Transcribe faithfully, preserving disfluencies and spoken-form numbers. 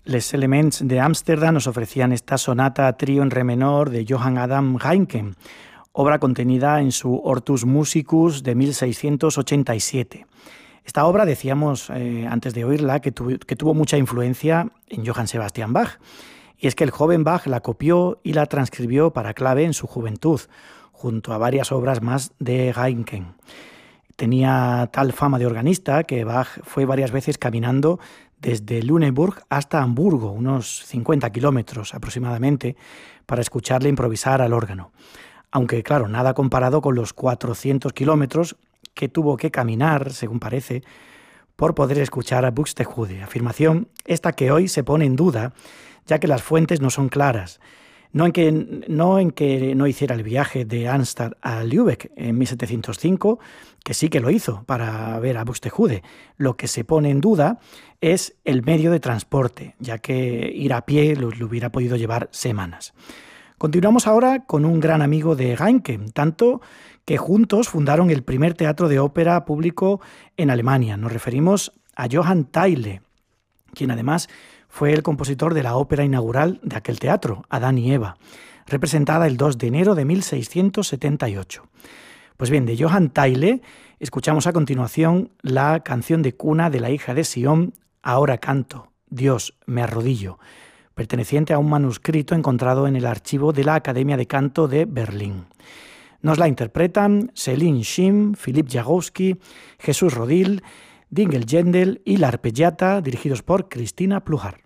Les Elements de Ámsterdam nos ofrecían esta sonata a trío en re menor de Johann Adam Reinken, obra contenida en su Hortus Musicus de mil seiscientos ochenta y siete. Esta obra, decíamos eh, antes de oírla, que, tu, que tuvo mucha influencia en Johann Sebastian Bach, y es que el joven Bach la copió y la transcribió para clave en su juventud, junto a varias obras más de Reinken. Tenía tal fama de organista que Bach fue varias veces caminando desde Lüneburg hasta Hamburgo, unos cincuenta kilómetros aproximadamente, para escucharle improvisar al órgano. Aunque, claro, nada comparado con los cuatrocientos kilómetros que tuvo que caminar, según parece, por poder escuchar a Buxtehude, afirmación esta que hoy se pone en duda, ya que las fuentes no son claras. No en que no, en que no hiciera el viaje de Arnstadt a Lübeck en mil setecientos cinco, que sí que lo hizo para ver a Buxtehude. Lo que se pone en duda es el medio de transporte, ya que ir a pie lo, lo hubiera podido llevar semanas. Continuamos ahora con un gran amigo de Reinken, tanto que juntos fundaron el primer teatro de ópera público en Alemania. Nos referimos a Johann Theile, quien además fue el compositor de la ópera inaugural de aquel teatro, Adán y Eva, representada el dos de enero de mil seiscientos setenta y ocho. Pues bien, de Johann Theile escuchamos a continuación la canción de cuna de la hija de Sion, Ahora canto, Dios, me arrodillo, perteneciente a un manuscrito encontrado en el archivo de la Academia de Canto de Berlín. Nos la interpretan Céline Schimm, Philipp Jagowski, Jesús Rodil, Dingel Jendel y la Arpeggiata, dirigidos por Cristina Pluhar.